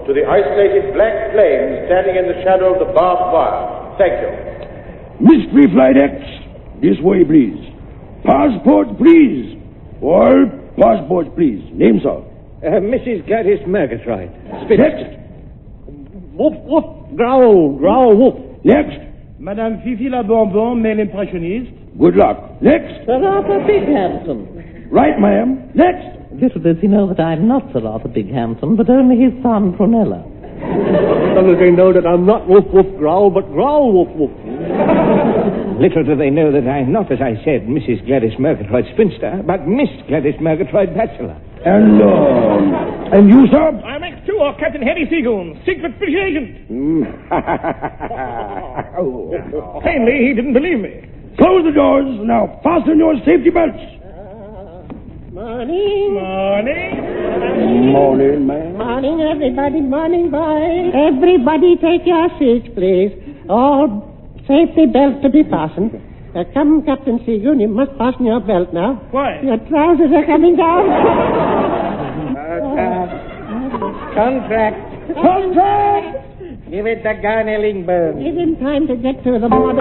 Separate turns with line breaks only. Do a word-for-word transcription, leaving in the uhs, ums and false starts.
to the isolated black plane standing in the shadow of the barbed wire. Thank you.
Mystery Flight X, this way, please. Passport, please. All passports, please. Name, sir.
Uh, Missus Gladys Murgatroyd.
Next.
Woof, woof, growl, growl, woof.
Next.
Madame Fifi la Bonbon, male impressioniste.
Good luck. Next.
Sir Arthur Bighampton.
Right, ma'am. Next.
Little does he know that I'm not Sir Arthur Bighampton, but only his son, Prunella.
Little do they know that I'm not woof, woof, growl, but growl, woof, woof. Little do they know that I'm not, as I said, Missus Gladys Murgatroyd Spinster, but Miss Gladys Murgatroyd Bachelor.
And, uh, and you, sir?
I'm X two, or Captain Harry Seagoon, secret British agent. Plainly, he didn't believe me.
Close the doors. Now, fasten your safety belts.
Morning.
Morning.
Morning, ma'am.
Morning, everybody. Morning, boys. Everybody take your seats, please. All safety belts to be fastened. Uh, come, Captain Seagoon, you must fasten your belt now.
Why?
Your trousers are coming down.
Contract.
Contract!
Give it the Garnelling burn.
Give him time to get to the border.